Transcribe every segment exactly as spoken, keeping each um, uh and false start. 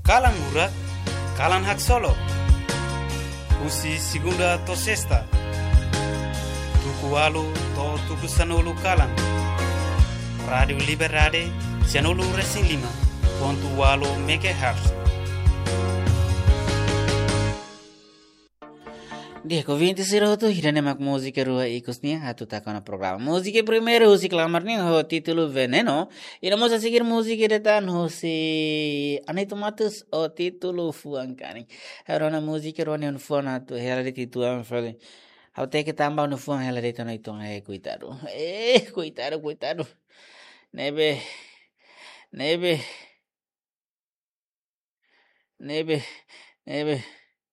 Kalan Urak, Kalan Hak Solo. Usi segunda to sexta. Tuku walu to tuku sanulu kalan. Radio Liberdade, sanulu resin lima. Pontu walu megahertz. Dia ouvinte siroto hiranemak música rua ikusnia hatu takana programa. Música primeiro o ciclamarni ho título Veneno. E vamos a seguir música de tan ho si Anito Matos o título Fuancani. Era uma música rua ne fuana tu ela de título am fale. Ao ter que tamba no fuan ela de tona iton é cuidado. Eh, cuidado, cuidado. Nebe. Nebe. Nebe. Nebe.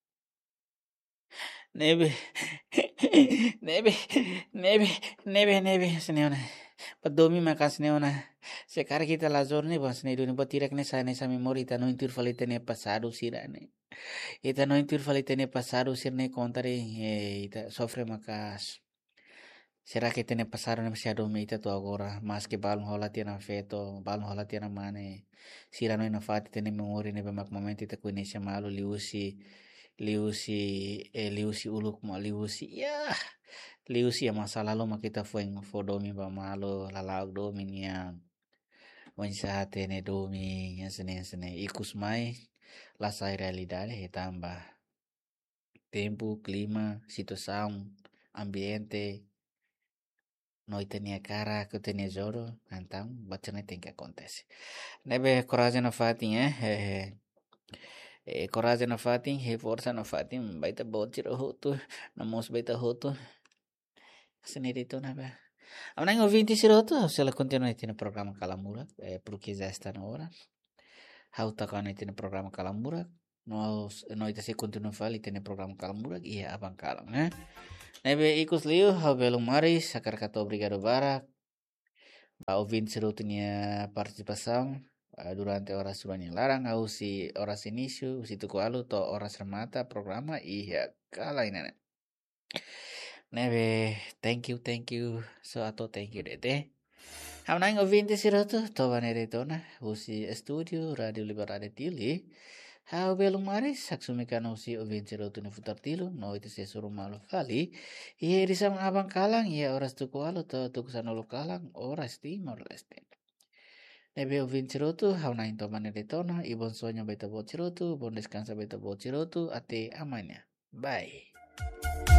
Neve, neve, neve, neve, neve, senhora. Para dormir na casa, senhora. Se cara kita lazor ne bas ne duni tirak ne sa ne sa memori ta no intur falite ne passado sira ne. Ita no intur falite ne passado sir ne contare e ita sofre macas. Será que tem passado demasiado meita tu agora, mas que balon rola tiana feto, balon rola tiana mane. Sira no ina fati tem memori ne bemak momento ita conhece malo liusi. Liusi eh, liusi uluk mo liusi ya liusi ya masa lalu makita fueng fo domi ba malo lalaog domi niya wansa tene domi ya sene sene ikus mai la sai realidade retamba tempo clima situação ambiente noi tenia cara que tenia joro então bacana tem que acontece nebe coragem na fatin eh, eh e coragem na fatin, reforça na fatin, baita bocir hoto, namos baita hoto. Senirito na ba. Amanhã ouvinte siroto, se ela continua no programa Calamura, é porque já está na hora. How tá com no programa Calamura, nós nós se continua fali no programa Calamura e a bancala, né? Nebe ikus liu, how belo maris, sakar kata obrigado bara. Ouvinte siroto nia participação. Durante horas suruhnya larang au si horas início si tuku alu to horas remata programa iya kala ini nebe thank you thank you so ato thank you dete hamnang ouvinte siroto to banere tona usi studio radio Liberdade tili hau belo maris saksumika no si ouvinte siroto ne futar tilo no itu se suruh malu fali iya risam abang kalang iya horas tuku alu to tuku sanolo kalang horas timor leste Nebe ouvinte siroto, hau na into manere tona, e bom sonho beta bot siroto, bom descanso beta bot siroto, até amanhã. Bye.